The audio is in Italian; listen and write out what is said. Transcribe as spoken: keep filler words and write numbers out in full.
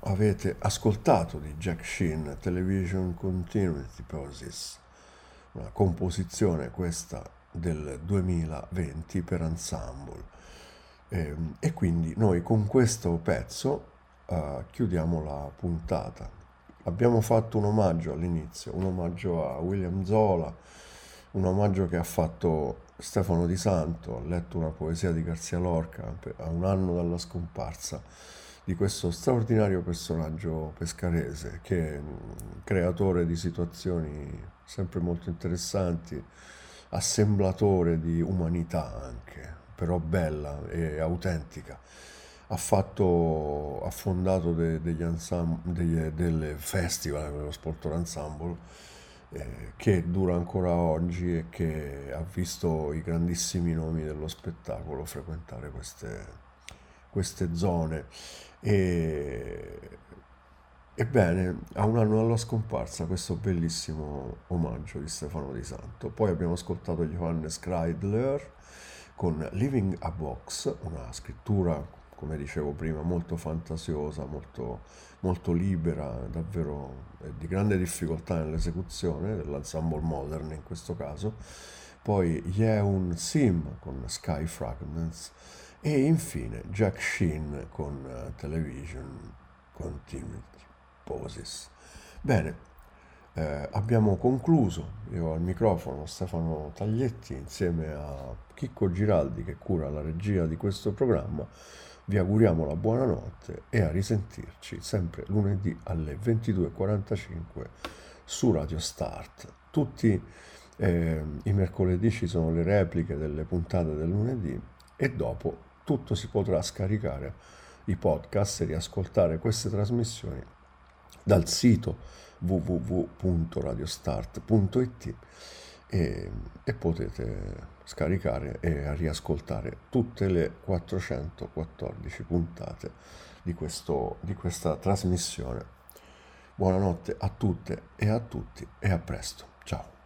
avete ascoltato di Jack Sheen, Television Continuity Poses, una composizione questa del duemilaventi per Ensemble. E, e quindi noi con questo pezzo uh, chiudiamo la puntata. Abbiamo fatto un omaggio all'inizio, un omaggio a William Zola, un omaggio che ha fatto Stefano Di Santo. Ho letto una poesia di Garcia Lorca a un anno dalla scomparsa di questo straordinario personaggio pescarese, che è un creatore di situazioni sempre molto interessanti, assemblatore di umanità anche, però bella e autentica. Ha fatto, ha fondato de- degli ensemble, degli, delle festival, dello Sportor Ensemble, eh, che dura ancora oggi e che ha visto i grandissimi nomi dello spettacolo frequentare queste, queste zone. E, ebbene, a un anno dalla scomparsa, questo bellissimo omaggio di Stefano Di Santo. Poi abbiamo ascoltato Johannes Kreidler con Living a Box, una scrittura, come dicevo prima, molto fantasiosa, molto, molto libera, davvero eh, di grande difficoltà nell'esecuzione dell'ensemble modern in questo caso. Poi Yeun Sim con Sky Fragments e infine Jack Sheen con uh, Television Continuity Poses. Bene, eh, abbiamo concluso. Io al microfono Stefano Taglietti insieme a Chicco Giraldi che cura la regia di questo programma. Vi auguriamo la buonanotte e a risentirci sempre lunedì alle ventidue e quarantacinque su Radio Start. Tutti eh, i mercoledì ci sono le repliche delle puntate del lunedì e dopo tutto si potrà scaricare i podcast e riascoltare queste trasmissioni dal sito w w w punto radiostart punto i t e, e potete scaricare e riascoltare tutte le quattrocentoquattordici puntate di, questo, di questa trasmissione. Buonanotte a tutte e a tutti e a presto. Ciao.